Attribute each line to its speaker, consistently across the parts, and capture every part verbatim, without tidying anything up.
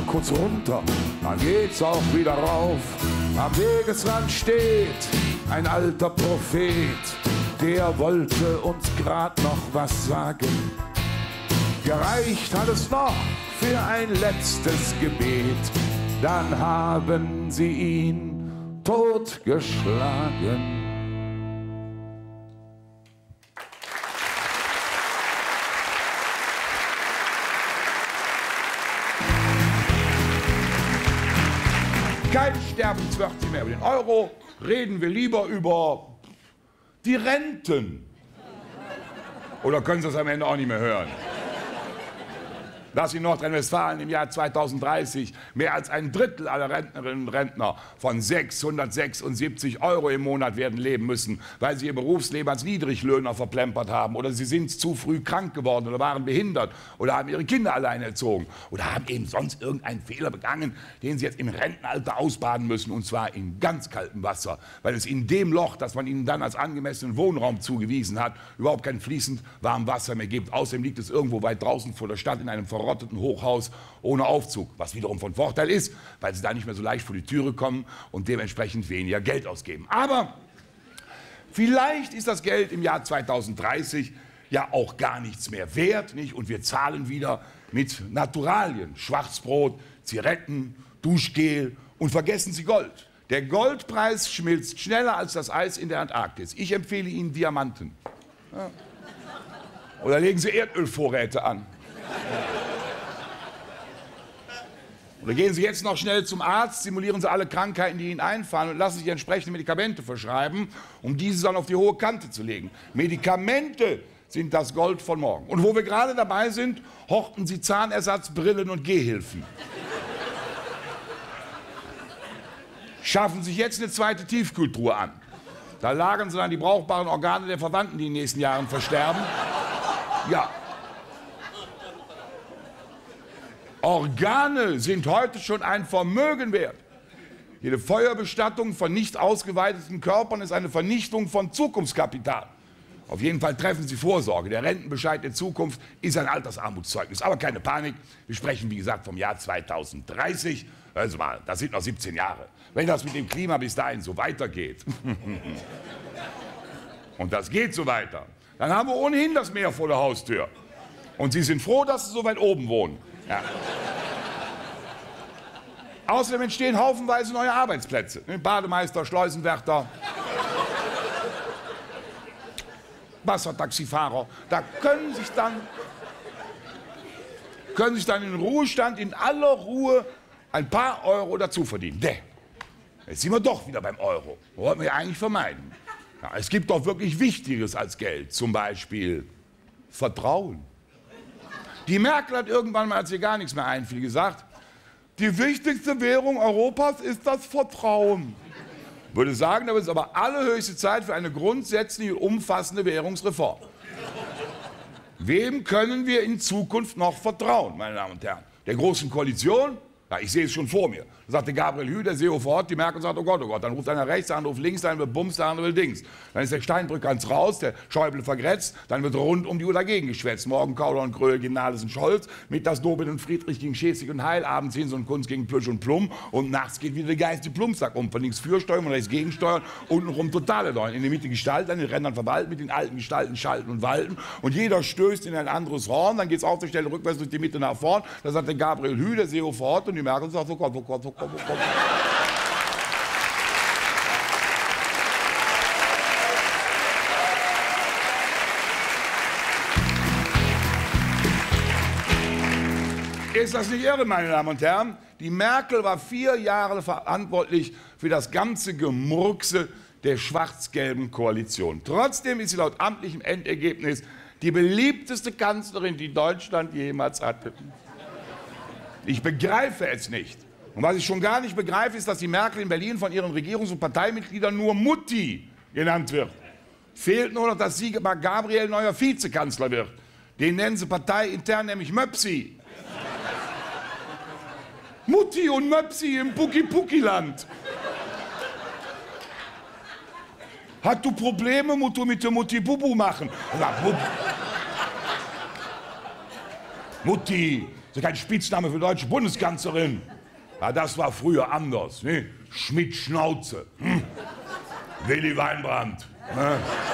Speaker 1: kurz runter, dann geht's auch wieder rauf. Am Wegesrand steht ein alter Prophet, der wollte uns grad noch was sagen. Gereicht hat es noch für ein letztes Gebet, dann haben sie ihn totgeschlagen. Kein Sterbenswörtchen mehr über den Euro, reden wir lieber über die Renten. Oder können Sie es am Ende auch nicht mehr hören? Dass in Nordrhein-Westfalen im Jahr zweitausenddreißig mehr als ein Drittel aller Rentnerinnen und Rentner von sechshundertsechsundsiebzig Euro im Monat werden leben müssen, weil sie ihr Berufsleben als Niedriglöhner verplempert haben oder sie sind zu früh krank geworden oder waren behindert oder haben ihre Kinder allein erzogen oder haben eben sonst irgendeinen Fehler begangen, den sie jetzt im Rentenalter ausbaden müssen, und zwar in ganz kaltem Wasser, weil es in dem Loch, das man ihnen dann als angemessenen Wohnraum zugewiesen hat, überhaupt kein fließend warmes Wasser mehr gibt. Außerdem liegt es irgendwo weit draußen vor der Stadt in einem verrotteten Hochhaus ohne Aufzug, was wiederum von Vorteil ist, weil sie da nicht mehr so leicht vor die Türe kommen und dementsprechend weniger Geld ausgeben. Aber vielleicht ist das Geld im Jahr zweitausenddreißig ja auch gar nichts mehr wert, nicht? Und wir zahlen wieder mit Naturalien, Schwarzbrot, Zigaretten, Duschgel und vergessen Sie Gold. Der Goldpreis schmilzt schneller als das Eis in der Antarktis. Ich empfehle Ihnen Diamanten. Ja. Oder legen Sie Erdölvorräte an. Oder gehen Sie jetzt noch schnell zum Arzt, simulieren Sie alle Krankheiten, die Ihnen einfallen und lassen sich entsprechende Medikamente verschreiben, um diese dann auf die hohe Kante zu legen. Medikamente sind das Gold von morgen. Und wo wir gerade dabei sind, horten Sie Zahnersatz, Brillen und Gehhilfen. Schaffen sich jetzt eine zweite Tiefkühltruhe an. Da lagern Sie dann die brauchbaren Organe der Verwandten, die in den nächsten Jahren versterben. Ja. Organe sind heute schon ein Vermögen wert. Jede Feuerbestattung von nicht ausgeweiteten Körpern ist eine Vernichtung von Zukunftskapital. Auf jeden Fall treffen Sie Vorsorge. Der Rentenbescheid der Zukunft ist ein Altersarmutszeugnis. Aber keine Panik, wir sprechen wie gesagt vom Jahr zweitausenddreißig. Also mal, das sind noch siebzehn Jahre. Wenn das mit dem Klima bis dahin so weitergeht, und das geht so weiter, dann haben wir ohnehin das Meer vor der Haustür. Und Sie sind froh, dass Sie so weit oben wohnen. Ja. Außerdem entstehen haufenweise neue Arbeitsplätze. Bademeister, Schleusenwärter, Wassertaxifahrer. Da können sich dann, können sich dann in Ruhestand in aller Ruhe ein paar Euro dazu verdienen. Däh. Jetzt sind wir doch wieder beim Euro. Das wollten wir ja eigentlich vermeiden. Ja, es gibt doch wirklich Wichtigeres als Geld. Zum Beispiel Vertrauen. Die Merkel hat irgendwann mal, als ihr gar nichts mehr einfiel, gesagt, die wichtigste Währung Europas ist das Vertrauen. Ich würde sagen, da ist aber allerhöchste Zeit für eine grundsätzliche und umfassende Währungsreform. Wem können wir in Zukunft noch vertrauen, meine Damen und Herren? Der Großen Koalition? Ja, ich sehe es schon vor mir. Da sagte Gabriel Hü, der Seehofer, die Merkel sagt, oh Gott, oh Gott. Dann ruft einer rechts, der andere ruft links, der andere will Bums, der andere will Dings. Dann ist der Steinbrück ganz raus, der Schäuble vergrätzt, dann wird rund um die Uhr dagegen geschwätzt. Morgen Kauder und Kröll gegen Nahles und Scholz, mittags Dobin und Friedrich gegen Schäßig und Heil, abends Hinz und Kunz gegen Plüsch und Plum und nachts geht wieder der Geist die Plumpsack um. Von links Fürsteuern und rechts Gegensteuern, untenrum totale Leute. In der Mitte Gestalten, an den Rändern verwalten, mit den alten Gestalten schalten und walten und jeder stößt in ein anderes Horn, dann geht es auf der Stelle rückwärts durch die Mitte nach vorn. Da sagt der Gabriel Hü, der Seehofer und die Merkel sagt, oh Gott, oh Gott, oh Gott, oh Gott. Ist das nicht irre, meine Damen und Herren? Die Merkel war vier Jahre verantwortlich für das ganze Gemurkse der schwarz-gelben Koalition. Trotzdem ist sie laut amtlichem Endergebnis die beliebteste Kanzlerin, die Deutschland jemals hatte. Ich begreife es nicht. Und was ich schon gar nicht begreife, ist, dass die Merkel in Berlin von ihren Regierungs- und Parteimitgliedern nur Mutti genannt wird. Fehlt nur noch, dass Sigmar Gabriel neuer Vizekanzler wird. Den nennen sie parteiintern nämlich Möpsi. Mutti und Möpsi im Pucki-Pucki-Land. Hat du Probleme, musst du mit der Mutti Bubu machen. Na, Mutti, ist kein Spitzname für deutsche Bundeskanzlerin. Ja, das war früher anders. Ne? Schmidt-Schnauze. Hm. Willy Weinbrand. Ne?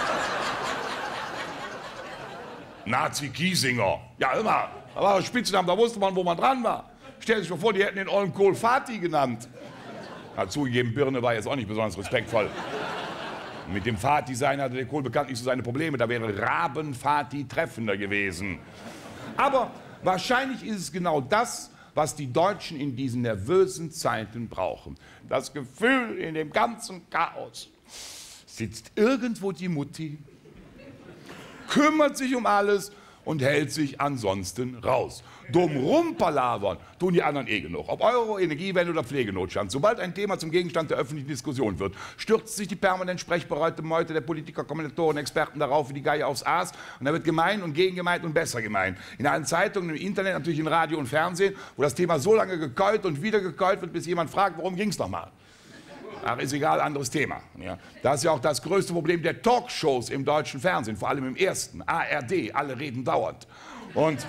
Speaker 1: Nazi-Kiesinger. Ja, immer. Da war ein Spitzname, da wusste man, wo man dran war. Stell sich mal vor, die hätten den ollen Kohl Fatih genannt. Ja, zugegeben, Birne war jetzt auch nicht besonders respektvoll. Mit dem Fatih-Sein hatte der Kohl bekanntlich so seine Probleme. Da wäre Raben-Fatih treffender gewesen. Aber wahrscheinlich ist es genau das, was die Deutschen in diesen nervösen Zeiten brauchen. Das Gefühl, in dem ganzen Chaos sitzt irgendwo die Mutti, kümmert sich um alles und hält sich ansonsten raus. Dumm rumpalavern tun die anderen eh genug. Ob Euro, Energiewende oder Pflegenotstand. Sobald ein Thema zum Gegenstand der öffentlichen Diskussion wird, stürzt sich die permanent sprechbereite Meute der Politiker, Kommentatoren, Experten darauf wie die Geier aufs Aas. Und da wird gemein und gegengemeint und besser gemeint. In allen Zeitungen, im Internet, natürlich in Radio und Fernsehen, wo das Thema so lange gekeult und wieder gekeult wird, bis jemand fragt, worum ging es nochmal? Ach, ist egal, anderes Thema. Ja. Das ist ja auch das größte Problem der Talkshows im deutschen Fernsehen, vor allem im ersten, A R D, alle reden dauernd. Und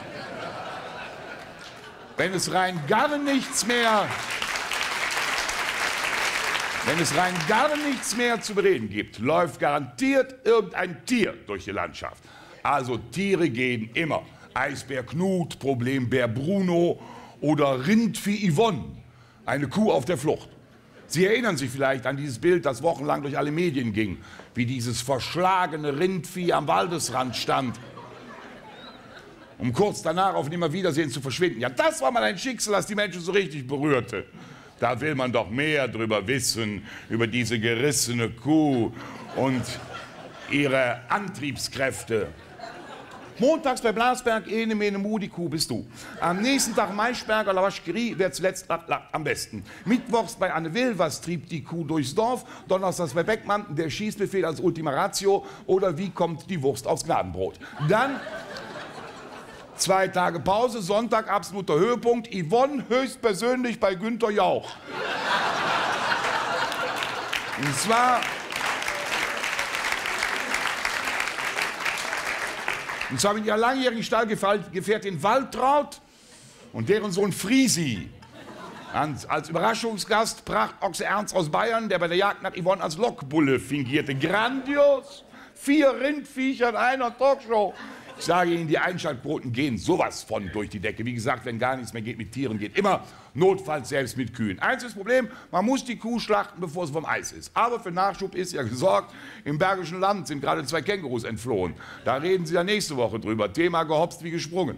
Speaker 1: wenn es rein gar nichts mehr, wenn es rein gar nichts mehr zu bereden gibt, läuft garantiert irgendein Tier durch die Landschaft. Also Tiere gehen immer. Eisbär Knut, Problembär Bruno oder Rindvieh Yvonne, eine Kuh auf der Flucht. Sie erinnern sich vielleicht an dieses Bild, das wochenlang durch alle Medien ging, wie dieses verschlagene Rindvieh am Waldesrand stand, um kurz danach auf Nimmerwiedersehen zu verschwinden. Ja, das war mal ein Schicksal, das die Menschen so richtig berührte. Da will man doch mehr drüber wissen, über diese gerissene Kuh und ihre Antriebskräfte. Montags bei Blasberg, ene, mene, mu, die Kuh bist du. Am nächsten Tag Maischberger, La Vacherie, wer zuletzt lacht, lacht am besten. Mittwochs bei Anne Will, was trieb die Kuh durchs Dorf? Donnerstags bei Beckmann, der Schießbefehl als Ultima Ratio oder wie kommt die Wurst aufs Gnadenbrot? Dann zwei Tage Pause, Sonntag absoluter Höhepunkt, Yvonne höchstpersönlich bei Günther Jauch. Und zwar... Und zwar mit ihrer langjährigen Stallgefährtin Waltraud und deren Sohn Friesi. Als Überraschungsgast Prachtochse Ernst aus Bayern, der bei der Jagd nach Yvonne als Lockbulle fingierte. Grandios! Vier Rindviecher in einer Talkshow. Ich sage Ihnen, die Einschaltquoten gehen sowas von durch die Decke. Wie gesagt, wenn gar nichts mehr geht mit Tieren, geht immer notfalls selbst mit Kühen. Einziges Problem, man muss die Kuh schlachten, bevor sie vom Eis ist. Aber für Nachschub ist ja gesorgt. Im Bergischen Land sind gerade zwei Kängurus entflohen. Da reden Sie ja nächste Woche drüber. Thema gehopst wie gesprungen.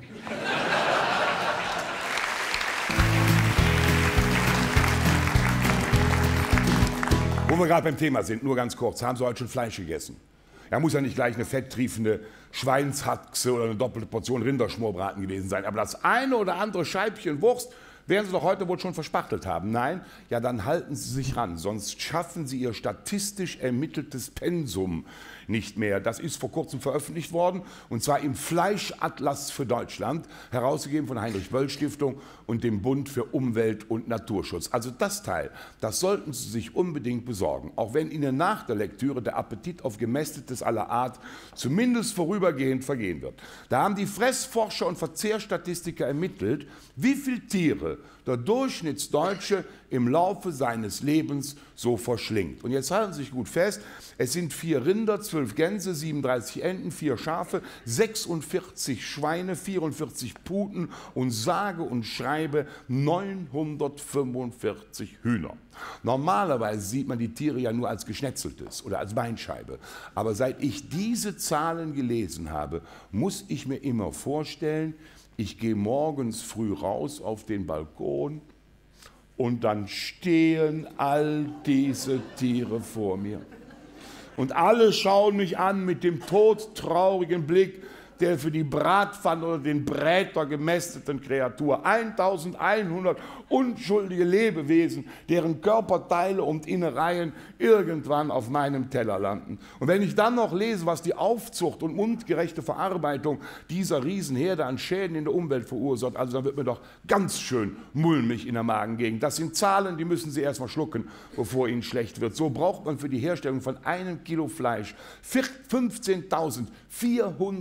Speaker 1: Wo wir gerade beim Thema sind, nur ganz kurz. Haben Sie heute schon Fleisch gegessen? Ja, muss ja nicht gleich eine fetttriefende Schweinshaxe oder eine doppelte Portion Rinderschmorbraten gewesen sein. Aber das eine oder andere Scheibchen Wurst werden Sie doch heute wohl schon verspachtelt haben. Nein? Ja, dann halten Sie sich ran, sonst schaffen Sie Ihr statistisch ermitteltes Pensum nicht mehr. Das ist vor kurzem veröffentlicht worden, und zwar im Fleischatlas für Deutschland, herausgegeben von der Heinrich-Böll-Stiftung und dem Bund für Umwelt und Naturschutz. Also das Teil, das sollten Sie sich unbedingt besorgen, auch wenn Ihnen nach der Lektüre der Appetit auf Gemästetes aller Art zumindest vorübergehend vergehen wird. Da haben die Fressforscher und Verzehrstatistiker ermittelt, wie viele Tiere der Durchschnittsdeutsche im Laufe seines Lebens so verschlingt. Und jetzt halten Sie sich gut fest, es sind vier Rinder, zwölf Gänse, siebenunddreißig Enten, vier Schafe, sechsundvierzig Schweine, vierundvierzig Puten und sage und schreibe neunhundertfünfundvierzig Hühner. Normalerweise sieht man die Tiere ja nur als Geschnetzeltes oder als Beinscheibe. Aber seit ich diese Zahlen gelesen habe, muss ich mir immer vorstellen, ich gehe morgens früh raus auf den Balkon und dann stehen all diese Tiere vor mir. Und alle schauen mich an mit dem todtraurigen Blick der für die Bratpfanne oder den Bräter gemästeten Kreatur. eintausendeinhundert unschuldige Lebewesen, deren Körperteile und Innereien irgendwann auf meinem Teller landen. Und wenn ich dann noch lese, was die Aufzucht und mundgerechte Verarbeitung dieser Riesenherde an Schäden in der Umwelt verursacht, also dann wird mir doch ganz schön mulmig in der Magengegend. Das sind Zahlen, die müssen Sie erst mal schlucken, bevor Ihnen schlecht wird. So braucht man für die Herstellung von einem Kilo Fleisch fünfzehntausendvierhundertfünfundvierzig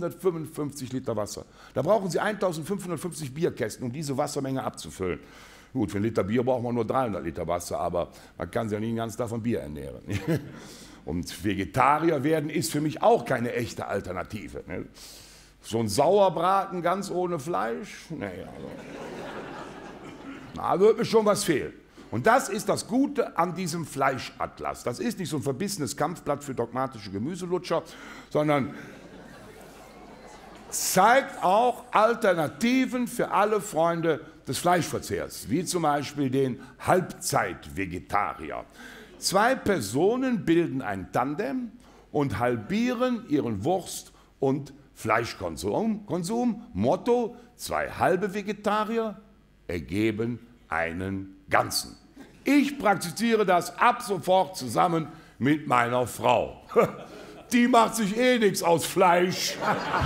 Speaker 1: vierhundertfünfzig Liter Wasser. Da brauchen Sie eintausendfünfhundertfünfzig Bierkästen, um diese Wassermenge abzufüllen. Gut, für einen Liter Bier braucht man nur dreihundert Liter Wasser, aber man kann sich ja nicht den ganzen Tag von Bier ernähren. Und Vegetarier werden ist für mich auch keine echte Alternative. Ne? So ein Sauerbraten ganz ohne Fleisch, nee, also. Da wird mir schon was fehlen. Und das ist das Gute an diesem Fleischatlas. Das ist nicht so ein verbissenes Kampfblatt für dogmatische Gemüselutscher, sondern zeigt auch Alternativen für alle Freunde des Fleischverzehrs, wie zum Beispiel den Halbzeit-Vegetarier. Zwei Personen bilden ein Tandem und halbieren ihren Wurst- und Fleischkonsum. Konsum. Motto: zwei halbe Vegetarier ergeben einen ganzen. Ich praktiziere das ab sofort zusammen mit meiner Frau. Die macht sich eh nichts aus Fleisch.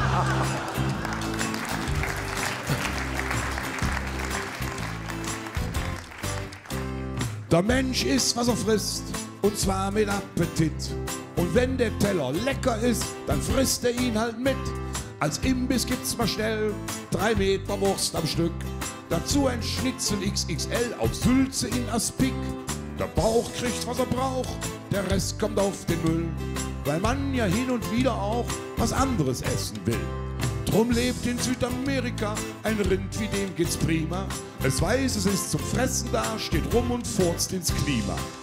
Speaker 2: Der Mensch isst, was er frisst, und zwar mit Appetit. Und wenn der Teller lecker ist, dann frisst er ihn halt mit. Als Imbiss gibt's mal schnell drei Meter Wurst am Stück. Dazu ein Schnitzel X X L auf Sülze in Aspik. Der Bauch kriegt, was er braucht, der Rest kommt auf den Müll. Weil man ja hin und wieder auch was anderes essen will. Drum lebt in Südamerika ein Rind, wie dem geht's prima. Es weiß, es ist zum Fressen da, steht rum und furzt ins Klima.